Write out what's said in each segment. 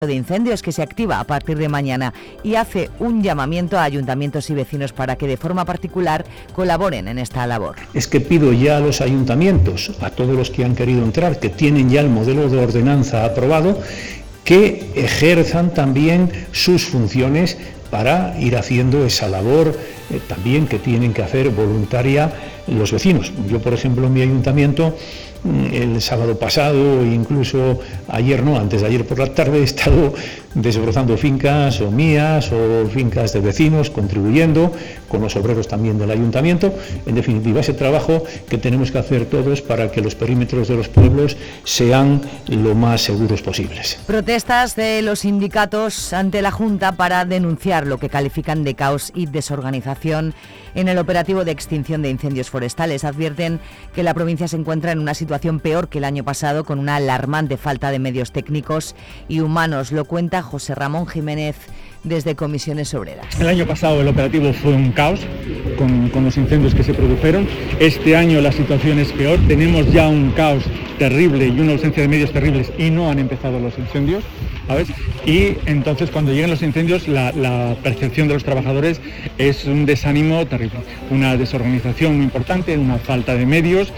de incendios que se activa a partir de mañana y hace un llamamiento a ayuntamientos y vecinos para que de forma particular colaboren en esta labor. Es que pido ya a los ayuntamientos, a todos los que han querido entrar, que tienen ya el modelo de ordenanza aprobado, que ejerzan también sus funciones para ir haciendo esa labor también que tienen que hacer voluntaria los vecinos. Yo, por ejemplo, en mi ayuntamiento, el sábado pasado, incluso ayer no, antes de ayer por la tarde, he estado desbrozando fincas o mías o fincas de vecinos, contribuyendo con los obreros también del ayuntamiento. En definitiva, ese trabajo que tenemos que hacer todos para que los perímetros de los pueblos sean lo más seguros posibles. Protestas de los sindicatos ante la Junta para denunciar lo que califican de caos y desorganización en el operativo de extinción de incendios forestales. Advierten que la provincia se encuentra en una situación peor que el año pasado, con una alarmante falta de medios técnicos y humanos. Lo cuenta José Ramón Jiménez desde Comisiones Obreras. El año pasado el operativo fue un caos con los incendios que se produjeron. Este año la situación es peor. Tenemos ya un caos terrible y una ausencia de medios terribles y no han empezado los incendios, ¿sabes? Y entonces cuando lleguen los incendios la percepción de los trabajadores es un desánimo terrible, una desorganización muy importante, una falta de medios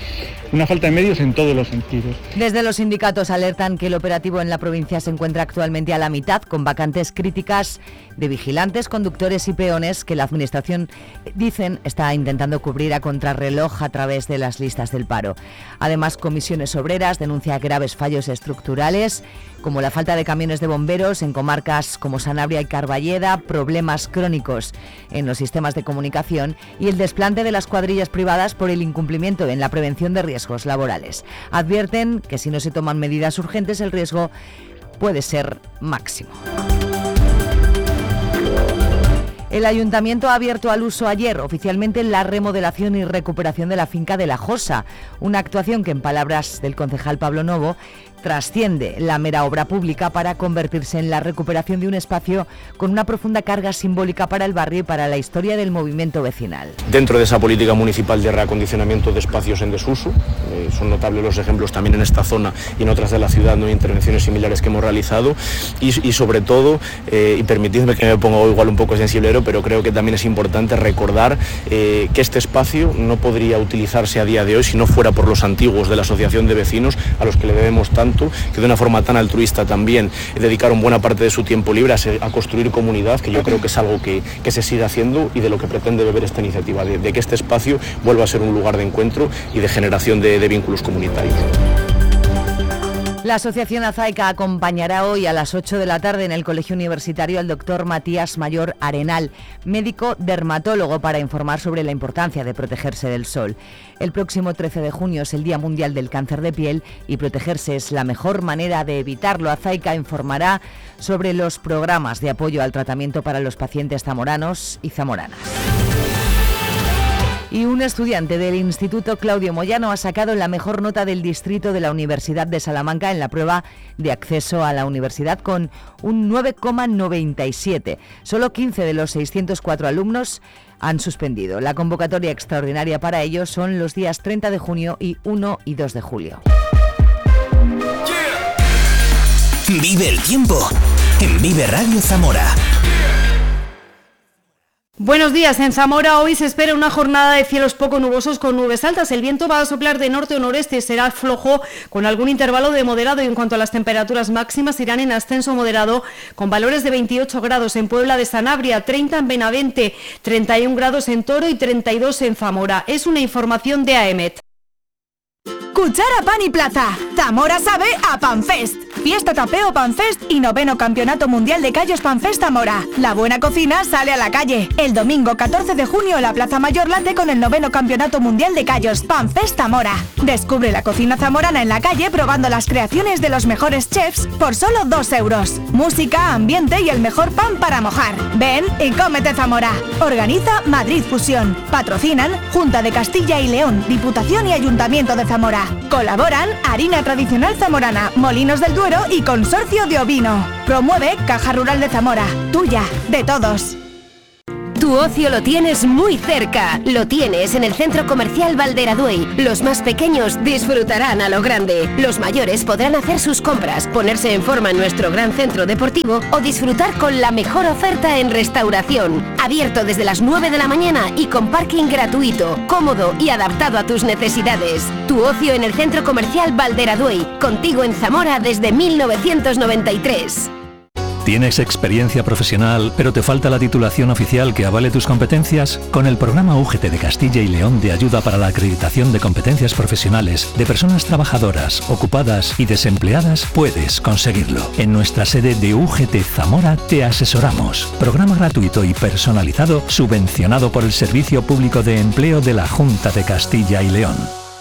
en todos los sentidos. Desde los sindicatos alertan que el operativo en la provincia se encuentra actualmente a la mitad, con vacantes críticas de vigilantes, conductores y peones que la Administración, dicen, está intentando cubrir a contrarreloj a través de las listas del paro. Además, Comisiones Obreras denuncia graves fallos estructurales, como la falta de camiones de bomberos en comarcas como Sanabria y Carballeda, problemas crónicos en los sistemas de comunicación y el desplante de las cuadrillas privadas por el incumplimiento en la prevención de riesgos laborales. Advierten que si no se toman medidas urgentes, el riesgo puede ser máximo. El Ayuntamiento ha abierto al uso ayer oficialmente la remodelación y recuperación de la finca de La Josa, una actuación que, en palabras del concejal Pablo Novo, trasciende la mera obra pública para convertirse en la recuperación de un espacio con una profunda carga simbólica para el barrio y para la historia del movimiento vecinal. Dentro de esa política municipal de reacondicionamiento de espacios en desuso, son notables los ejemplos también en esta zona y en otras de la ciudad, no hay intervenciones similares que hemos realizado y sobre todo, y permitidme que me ponga igual un poco sensiblero, pero creo que también es importante recordar que este espacio no podría utilizarse a día de hoy si no fuera por los antiguos de la Asociación de Vecinos, a los que le debemos tanto, que de una forma tan altruista también dedicaron buena parte de su tiempo libre a construir comunidad, que yo creo que es algo que se sigue haciendo y de lo que pretende beber esta iniciativa, de que este espacio vuelva a ser un lugar de encuentro y de generación de vínculos comunitarios. La Asociación Azaica acompañará hoy a las 8 de la tarde en el Colegio Universitario al doctor Matías Mayor Arenal, médico dermatólogo, para informar sobre la importancia de protegerse del sol. El próximo 13 de junio es el Día Mundial del Cáncer de Piel y protegerse es la mejor manera de evitarlo. Azaica informará sobre los programas de apoyo al tratamiento para los pacientes zamoranos y zamoranas. Y un estudiante del Instituto Claudio Moyano ha sacado la mejor nota del distrito de la Universidad de Salamanca en la prueba de acceso a la universidad con un 9,97. Solo 15 de los 604 alumnos han suspendido. La convocatoria extraordinaria para ellos son los días 30 de junio y 1 y 2 de julio. Vive el tiempo en Vive Radio Zamora. Buenos días. En Zamora hoy se espera una jornada de cielos poco nubosos con nubes altas. El viento va a soplar de norte o noreste, será flojo con algún intervalo de moderado, y en cuanto a las temperaturas máximas irán en ascenso moderado con valores de 28 grados en Puebla de Sanabria, 30 en Benavente, 31 grados en Toro y 32 en Zamora. Es una información de AEMET. Cuchara, pan y plaza. Zamora sabe a Panfest. Fiesta Tapeo Panfest y 9º Campeonato Mundial de Callos Panfest Zamora. La buena cocina sale a la calle. El domingo 14 de junio la Plaza Mayor late con el 9º Campeonato Mundial de Callos Panfest Zamora. Descubre la cocina zamorana en la calle probando las creaciones de los mejores chefs por solo 2 euros. Música, ambiente y el mejor pan para mojar. Ven y cómete Zamora. Organiza Madrid Fusión. Patrocinan Junta de Castilla y León, Diputación y Ayuntamiento de Zamora. Colaboran Harina Tradicional Zamorana, Molinos del Duero y Consorcio de Ovino. Promueve Caja Rural de Zamora. Tuya, de todos. Tu ocio lo tienes muy cerca. Lo tienes en el Centro Comercial Valderaduey. Los más pequeños disfrutarán a lo grande. Los mayores podrán hacer sus compras, ponerse en forma en nuestro gran centro deportivo o disfrutar con la mejor oferta en restauración. Abierto desde las 9 de la mañana y con parking gratuito, cómodo y adaptado a tus necesidades. Tu ocio en el Centro Comercial Valderaduey. Contigo en Zamora desde 1993. ¿Tienes experiencia profesional, pero te falta la titulación oficial que avale tus competencias? Con el programa UGT de Castilla y León de ayuda para la acreditación de competencias profesionales de personas trabajadoras, ocupadas y desempleadas, puedes conseguirlo. En nuestra sede de UGT Zamora te asesoramos. Programa gratuito y personalizado subvencionado por el Servicio Público de Empleo de la Junta de Castilla y León.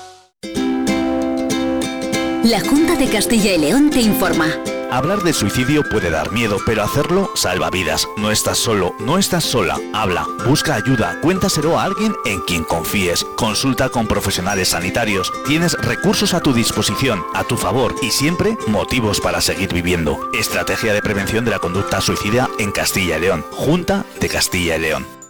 La Junta de Castilla y León te informa. Hablar de suicidio puede dar miedo, pero hacerlo salva vidas. No estás solo, no estás sola. Habla, busca ayuda, cuéntaselo a alguien en quien confíes. Consulta con profesionales sanitarios. Tienes recursos a tu disposición, a tu favor y siempre motivos para seguir viviendo. Estrategia de prevención de la conducta suicida en Castilla y León. Junta de Castilla y León.